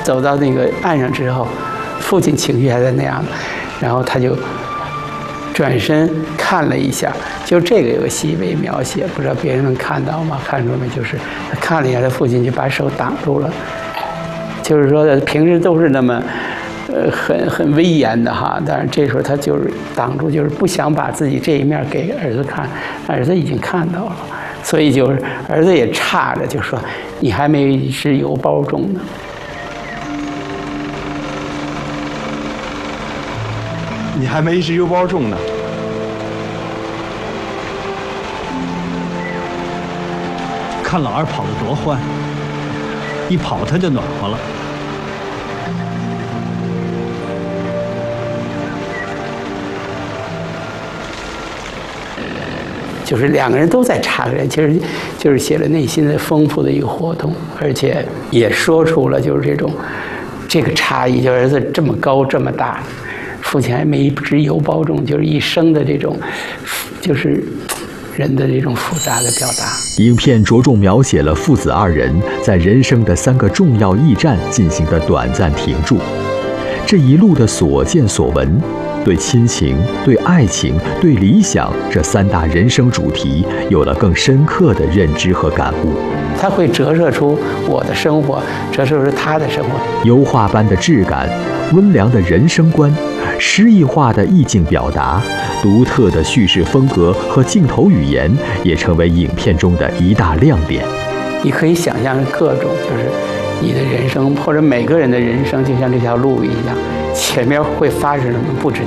走到那个岸上之后，父亲情绪还在那样，然后他就转身看了一下，就这个有个细微描写，不知道别人能看到吗？看出没？就是他看了一下，他父亲就把手挡住了，就是说平时都是那么很威严的哈，但是这时候他就是挡住，就是不想把自己这一面给儿子看，儿子已经看到了，所以就是儿子也叉着就说：“你还没是邮包中呢。” 你还没是邮包中呢。 看老二跑得多欢，一跑他就暖和了。 就是两个人都在插个人，其实就是写了内心的丰富的一个活动，而且也说出了就是这个差异，就儿子这么高这么大，父亲还没一只邮包中，就是一生的这种，就是人的这种复杂的表达。 影片着重描写了父子二人在人生的3个重要驿站进行的短暂停驻，这一路的所见所闻，对亲情、对爱情、对理想这3大人生主题有了更深刻的认知和感悟。 它会折射出我的生活，折射出他的生活。 油画般的质感，温良的人生观，诗意化的意境表达，独特的叙事风格和镜头语言，也成为影片中的一大亮点。 你可以想象各种，就是你的人生或者每个人的人生，就像这条路一样，前面会发生什么不知道。